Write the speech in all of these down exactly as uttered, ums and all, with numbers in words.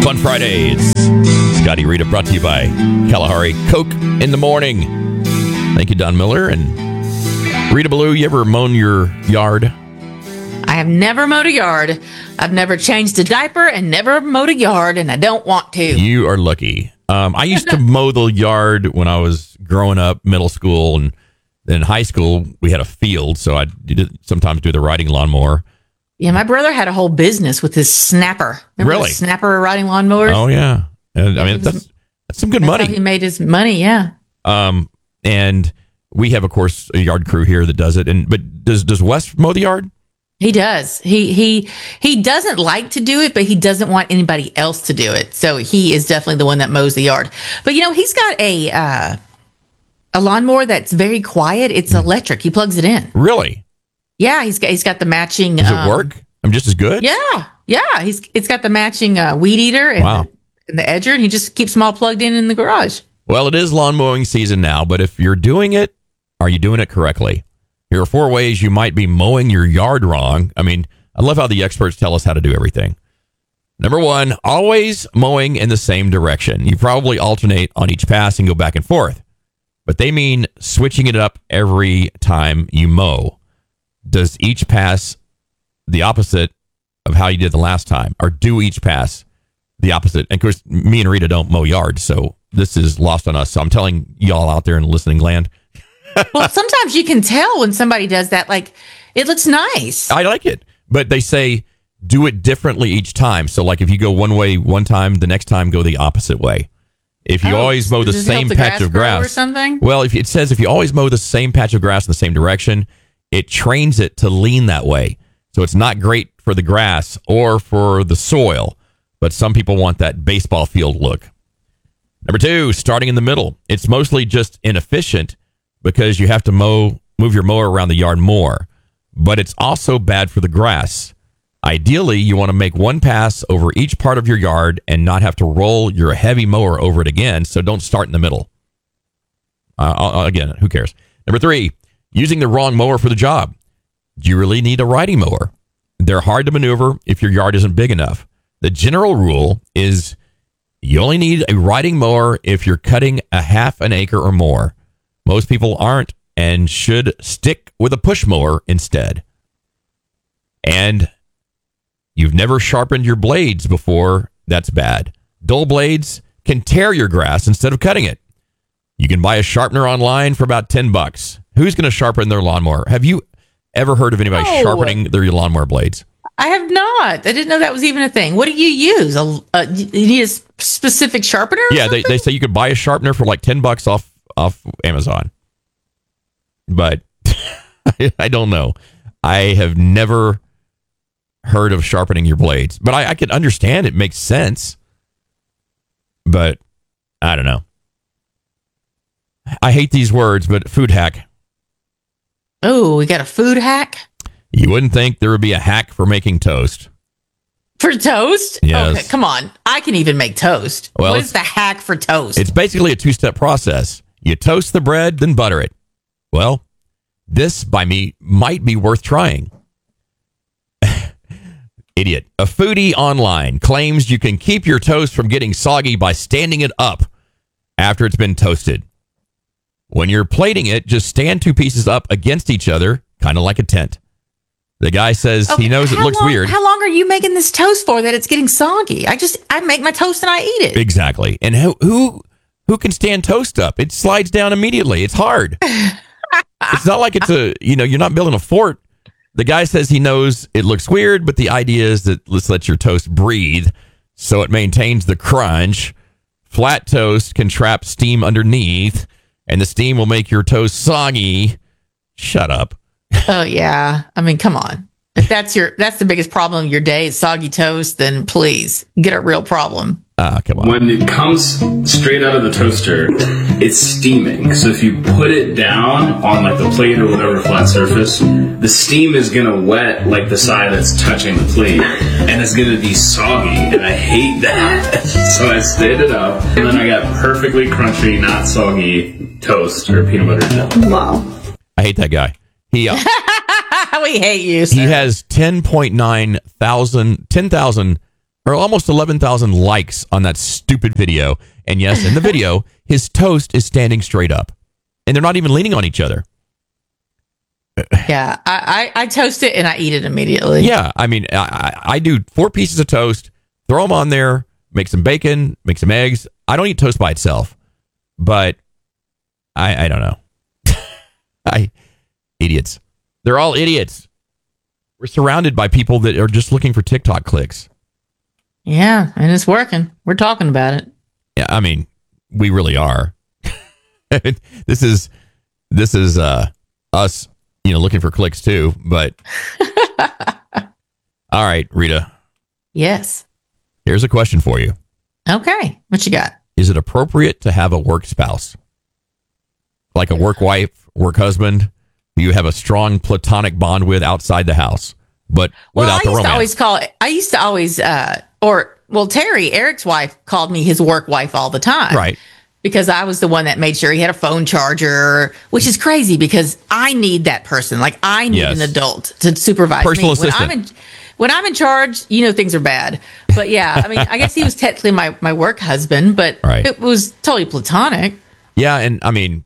Fun Fridays. Scotty Rita brought to you by Kalahari Coke in the morning. Thank you, Don Miller. And Rita Ballou, you ever mown your yard? I have never mowed a yard. I've never changed a diaper and never mowed a yard, and I don't want to. You are lucky. Um, I used to mow the yard when I was growing up, middle school, and then high school, we had a field, so I did sometimes do the riding lawnmower. Yeah, my brother had a whole business with his snapper. Remember Really? the snapper riding lawnmowers? Oh, yeah. And, I mean, that's, that's some good That's money. how he made his money, yeah. Um, and we have, of course, a yard crew here that does it. And but does does Wes mow the yard? He does. He he he doesn't like to do it, but he doesn't want anybody else to do it. So he is definitely the one that mows the yard. But you know, he's got a uh, a lawnmower that's very quiet. It's electric. He plugs it in. Really? Yeah, he's got he's got the matching. Does um, it work? I'm just as good? Yeah, yeah. He's it's got the matching uh, weed eater and, Wow. the, and the edger, and he just keeps them all plugged in in the garage. Well, it is lawn mowing season now, but if you're doing it, are you doing it correctly? Here are four ways you might be mowing your yard wrong. I mean, I love how the experts tell us how to do everything. Number one, always mowing in the same direction. You probably alternate on each pass and go back and forth, but they mean switching it up every time you mow. Does each pass the opposite of how you did the last time, or do each pass the opposite? And of course, me and Rita don't mow yards, so this is lost on us. So I'm telling y'all out there in listening land. Well, sometimes you can tell when somebody does that. Like, it looks nice. I like it, but they say do it differently each time. So, like, if you go one way one time, the next time go the opposite way. If you Oh, always mow the does it help same the patch grass of grow grass or something? well, if it says if you always mow the same patch of grass in the same direction, it trains it to lean that way. So it's not great for the grass or for the soil, but some people want that baseball field look. Number two, starting in the middle. It's mostly just inefficient because you have to mow, move your mower around the yard more, but it's also bad for the grass. Ideally, you want to make one pass over each part of your yard and not have to roll your heavy mower over it again, so don't start in the middle. Uh, again, who cares? Number three, using the wrong mower for the job. Do you really need a riding mower? They're hard to maneuver if your yard isn't big enough. The general rule is you only need a riding mower if you're cutting a half an acre or more. Most people aren't and should stick with a push mower instead. And you've never sharpened your blades before, that's bad. Dull blades can tear your grass instead of cutting it. You can buy a sharpener online for about ten bucks. Who's going to sharpen their lawnmower? Have you ever heard of anybody No. sharpening their lawnmower blades? I have not. I didn't know that was even a thing. What do you use? A, a you need a s- specific sharpener? or Yeah, they, something? they say you could buy a sharpener for like ten bucks off off Amazon. But I don't know. I have never heard of sharpening your blades. But I, I can understand it makes sense. But I don't know. I hate these words, but food hack. Oh, we got a food hack You wouldn't think there would be a hack for making toast. for toast? Yes. Okay, come on. I can even make toast. Well, what it's- is the hack for toast? It's basically a two-step process. You toast the bread, then butter it. Well, this by me might be worth trying. Idiot. A foodie online claims you can keep your toast from getting soggy by standing it up after it's been toasted. When you're plating it, just stand two pieces up against each other, kind of like a tent. The guy says Okay, he knows it how looks long- weird. How long are you making this toast for that it's getting soggy? I just, I make my toast and I eat it. Exactly. And who who who can stand toast up? It slides down immediately. It's hard. It's not like it's a, you know, you're not building a fort. The guy says he knows it looks weird, but the idea is that let's let your toast breathe so it maintains the crunch. Flat toast can trap steam underneath, and the steam will make your toast soggy. Shut up. Oh yeah. I mean, come on. If that's your, that's the biggest problem of your day is soggy toast, then please get a real problem. Ah, come on. When it comes straight out of the toaster, it's steaming. So if you put it down on like the plate or whatever flat surface, the steam is gonna wet like the side that's touching the plate, and it's gonna be soggy. And I hate that. So I stayed it up, and then I got perfectly crunchy, not soggy toast or peanut butter jelly. Wow. I hate that guy. He uh, We hate you, he sir. has ten point nine thousand, ten thousand or almost eleven thousand likes on that stupid video. And yes, in the video, his toast is standing straight up. And they're not even leaning on each other. Yeah, I, I, I toast it and I eat it immediately. Yeah, I mean, I, I do four pieces of toast, throw them on there, make some bacon, make some eggs. I don't eat toast by itself, but I, I don't know. I idiots. They're all idiots. We're surrounded by people that are just looking for TikTok clicks. Yeah, and it's working. We're talking about it. Yeah, I mean, we really are. this is this is uh, us, you know, looking for clicks too. But all right, Rita. Yes. Here's a question for you. Okay, what you got? Is it appropriate to have a work spouse, like a work wife, work husband, who you have a strong platonic bond with outside the house, but well, without I the used romance? to always call it. I used to always, uh, or well, Terry, Eric's wife, called me his work wife all the time, Right. Because I was the one that made sure he had a phone charger, which is crazy because I need that person. Like I need Yes. an adult to supervise Personal me. When assistant. I'm in, when I'm in charge, you know things are bad. But yeah, I mean, I guess he was technically my, my work husband, but Right. it was totally platonic. Yeah, and I mean,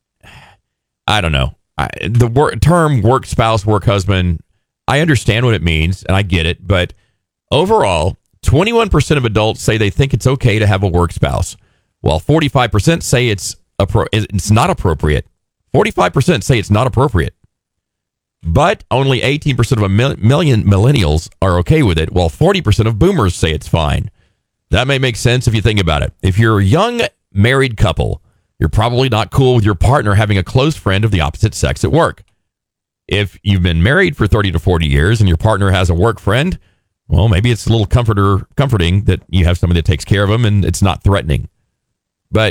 I don't know. I, the wor- term work spouse, work husband, I understand what it means, and I get it. But overall, twenty-one percent of adults say they think it's okay to have a work spouse, while forty-five percent say it's appro- it's not appropriate. forty-five percent say it's not appropriate. But only eighteen percent of a mil- million millennials are okay with it, while forty percent of boomers say it's fine. That may make sense if you think about it. If you're a young married couple, you're probably not cool with your partner having a close friend of the opposite sex at work. If you've been married for thirty to forty years and your partner has a work friend, well, maybe it's a little comforter, comforting that you have somebody that takes care of them and it's not threatening. But,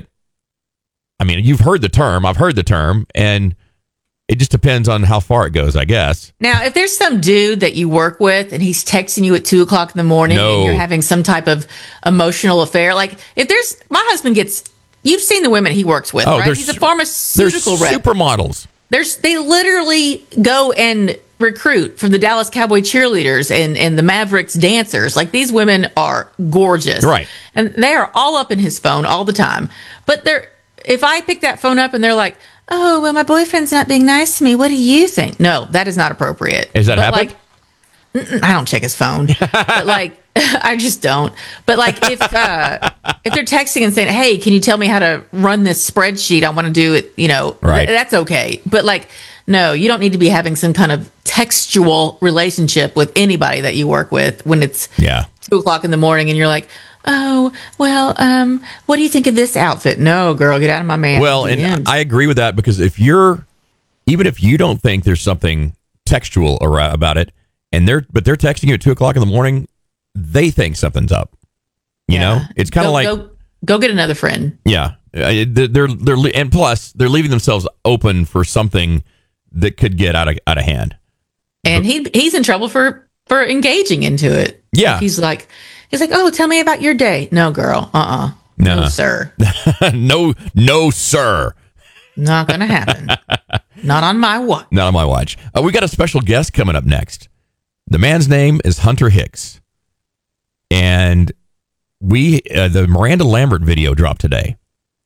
I mean, you've heard the term. I've heard the term. And it just depends on how far it goes, I guess. Now, if there's some dude that you work with and he's texting you at two o'clock in the morning No. and you're having some type of emotional affair, like if there's, my husband gets, you've seen the women he works with, Oh, right? they're He's a su- pharmaceutical They're rep. supermodels. There's, they literally go and recruit from the Dallas Cowboy cheerleaders and, and the Mavericks dancers. Like these women are gorgeous. Right. And they are all up in his phone all the time. But they're, if I pick that phone up and they're like, oh, well, my boyfriend's not being nice to me, what do you think? No, that is not appropriate. Has that But, happened? Like, mm-mm, I don't check his phone. But like, I just don't. But like, if uh, if they're texting and saying, "Hey, can you tell me how to run this spreadsheet? I want to do it," you know, Right. th- that's okay. But like, no, you don't need to be having some kind of textual relationship with anybody that you work with when it's Yeah. two o'clock in the morning and you're like, "Oh, well, um, what do you think of this outfit?" No, girl, get out of my man. Well, and D Ms. I agree with that because if you're, even if you don't think there's something textual ar- about it, and they're, but they're texting you at two o'clock in the morning, they think something's up. You know, it's kind of Go- like, go, go get another friend. yeah, uh, they're, they're, they're, le- and plus they're leaving themselves open for something that could get out of, out of hand. And he he's in trouble for for engaging into it. Yeah. Like he's like he's like, "Oh, tell me about your day." No, girl. Uh-uh. No. No, sir. no, no, sir. Not going to happen. Not on my watch. Not on my watch. Uh, we got a special guest coming up next. The man's name is Hunter Hicks. And we, uh, the Miranda Lambert video dropped today.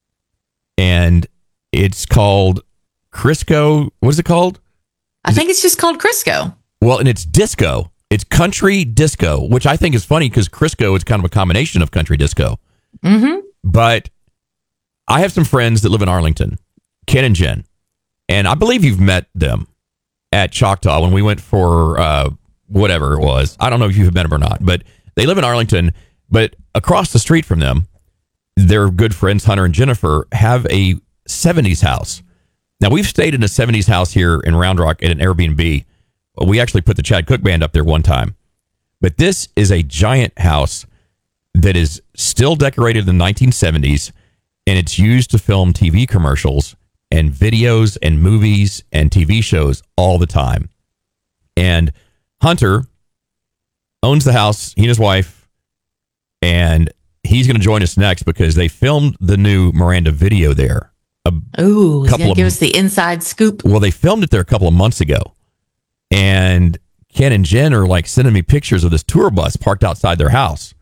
And it's called Crisco. What is it called? I think it's just called Crisco. Well, and it's disco. It's country disco, which I think is funny because Crisco is kind of a combination of country disco. Mm-hmm. But I have some friends that live in Arlington, Ken and Jen, and I believe you've met them at Choctaw when we went for uh, whatever it was. I don't know if you've met them or not, but they live in Arlington. But across the street from them, their good friends Hunter and Jennifer have a seventies house. Now, we've stayed in a seventies house here in Round Rock at an Airbnb. We actually put the Chad Cook Band up there one time. But this is a giant house that is still decorated in the nineteen seventies, and it's used to film T V commercials and videos and movies and T V shows all the time. And Hunter owns the house, he and his wife, and he's going to join us next because they filmed the new Miranda video there. A, Ooh, he's Couple going to of- give us the inside scoop. well, they filmed it there a couple of months ago. And Ken and Jen are like sending me pictures of this tour bus parked outside their house.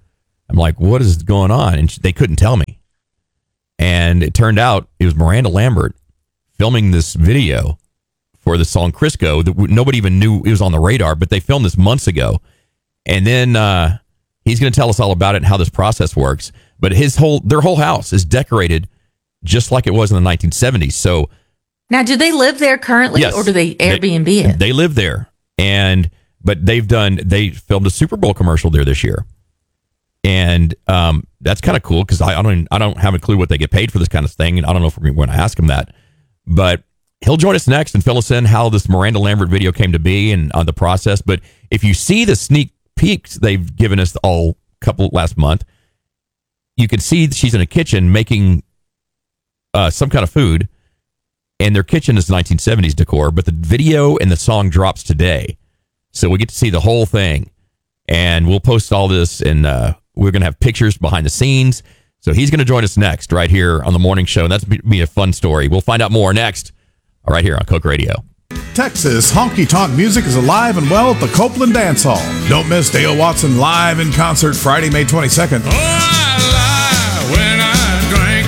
I'm like, what is going on? And they couldn't tell me. And it turned out it was Miranda Lambert filming this video for the song Crisco that nobody even knew it was on the radar, but they filmed this months ago. And then uh, he's going to tell us all about it and how this process works. But his whole, their whole house is decorated just like it was in the nineteen seventies. So now, do they live there currently, yes, or do they Airbnb they, it? They live there, and but they've done they filmed a Super Bowl commercial there this year, and um, that's kind of cool because I, I don't I don't have a clue what they get paid for this kind of thing, and I don't know if we're going to ask him that, but he'll join us next and fill us in how this Miranda Lambert video came to be and on the process. But if you see the sneak peeks they've given us all couple last month, you can see she's in a kitchen making uh, some kind of food. And their kitchen is nineteen seventies decor, but the video and the song drops today. So we get to see the whole thing. And we'll post all this, and uh, we're going to have pictures behind the scenes. So he's going to join us next right here on the morning show. And that's going to be a fun story. We'll find out more next right here on Coke Radio. Texas honky-tonk music is alive and well at the Copeland Dance Hall. Don't miss Dale Watson live in concert Friday, May twenty-second. Oh, I lie when I drink.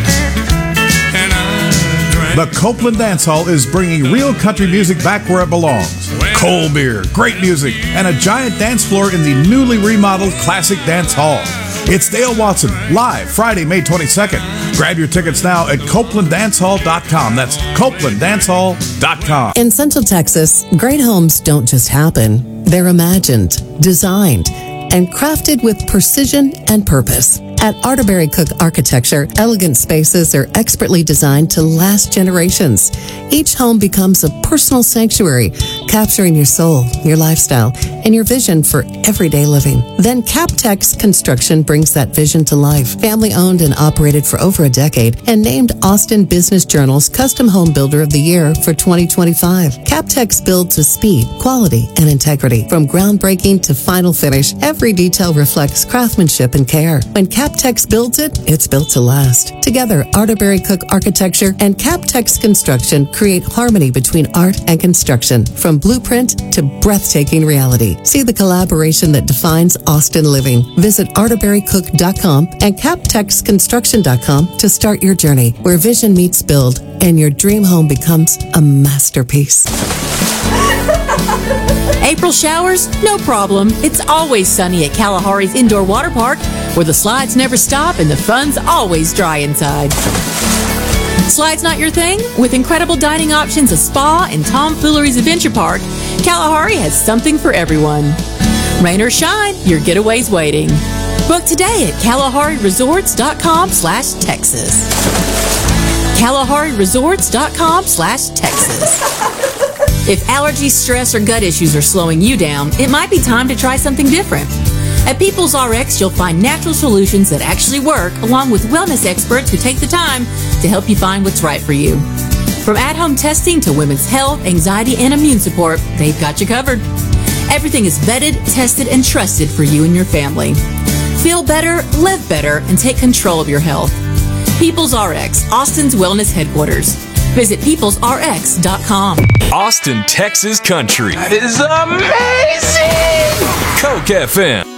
The Copeland Dance Hall is bringing real country music back where it belongs. Cold beer, great music, and a giant dance floor in the newly remodeled Classic Dance Hall. It's Dale Watson, live Friday, May twenty-second. Grab your tickets now at copeland dance hall dot com. That's copeland dance hall dot com. In Central Texas, great homes don't just happen. They're imagined, designed, and crafted with precision and purpose. At Arterberry Cook Architecture, elegant spaces are expertly designed to last generations. Each home becomes a personal sanctuary, capturing your soul, your lifestyle, and your vision for everyday living. Then CapTex Construction brings that vision to life. Family owned and operated for over a decade and named Austin Business Journal's Custom Home Builder of the Year for twenty twenty-five. CapTex builds with speed, quality, and integrity. From groundbreaking to final finish, every detail reflects craftsmanship and care. When CapTex builds it, it's built to last. Together, Arterberry Cook Architecture and CapTex Construction create harmony between art and construction, from blueprint to breathtaking reality. See the collaboration that defines Austin living. Visit arterberry cook dot com and captex construction dot com to start your journey, where vision meets build and your dream home becomes a masterpiece. April showers? No problem. It's always sunny at Kalahari's Indoor Water Park, where the slides never stop and the fun's always dry inside. Slides not your thing? With incredible dining options, a spa, and Tomfoolery's Adventure Park, Kalahari has something for everyone. Rain or shine, your getaway's waiting. Book today at kalahari resorts dot com slash Texas. kalahari resorts dot com slash Texas. If allergies, stress, or gut issues are slowing you down, it might be time to try something different. At People's R X, you'll find natural solutions that actually work, along with wellness experts who take the time to help you find what's right for you. From at-home testing to women's health, anxiety, and immune support, they've got you covered. Everything is vetted, tested, and trusted for you and your family. Feel better, live better, and take control of your health. People's R X, Austin's wellness headquarters. Visit peoples r x dot com. Austin, Texas country. That is amazing! Coke F M.